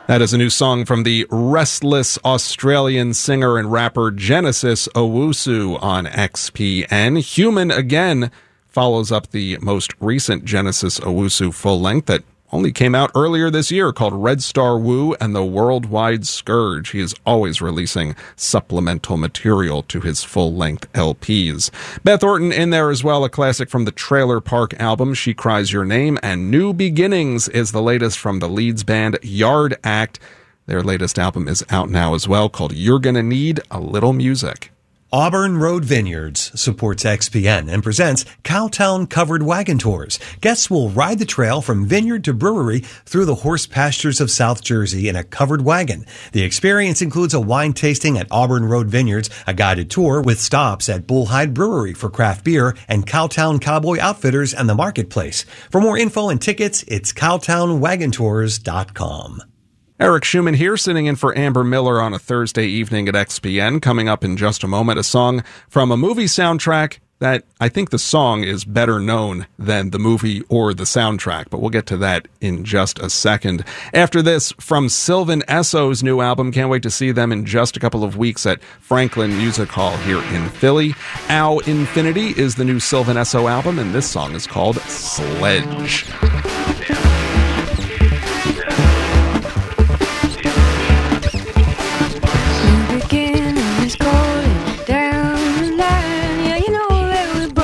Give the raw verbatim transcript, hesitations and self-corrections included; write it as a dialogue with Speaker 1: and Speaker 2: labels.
Speaker 1: That is a new song from the restless Australian singer and rapper Genesis Owusu on X P N. Human Again follows up the most recent Genesis Owusu full-length that only came out earlier this year, called Red Star Woo and the Worldwide Scourge. He is always releasing supplemental material to his full-length L Ps. Beth Orton in there as well, a classic from the Trailer Park album, She Cries Your Name, and New Beginnings is the latest from the Leeds band Yard Act. Their latest album is out now as well, called You're Gonna Need a Little Music.
Speaker 2: Auburn Road Vineyards supports X P N and presents Cowtown Covered Wagon Tours. Guests will ride the trail from vineyard to brewery through the horse pastures of South Jersey in a covered wagon. The experience includes a wine tasting at Auburn Road Vineyards, a guided tour with stops at Bullhide Brewery for craft beer, and Cowtown Cowboy Outfitters and the Marketplace. For more info and tickets, it's cowtown wagon tours dot com.
Speaker 1: Eric Schumann here, sitting in for Amber Miller on a Thursday evening at X P N. Coming up in just a moment, a song from a movie soundtrack that I think the song is better known than the movie or the soundtrack, but we'll get to that in just a second. After this, from Sylvan Esso's new album, can't wait to see them in just a couple of weeks at Franklin Music Hall here in Philly. Ow Infinity is the new Sylvan Esso album, and this song is called Sledge.